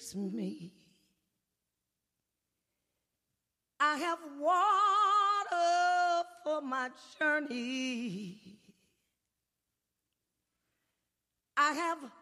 kiss me. I have water for my journey. I have